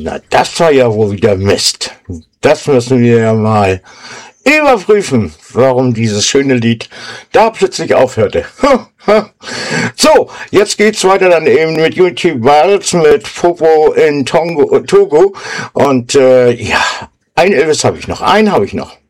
Na, das war ja wohl wieder Mist. Das müssen wir ja mal überprüfen, warum dieses schöne Lied da plötzlich aufhörte. So, jetzt geht's weiter dann eben mit YouTube Miles, mit Popo in Togo. Und ja, einen Elvis habe ich noch.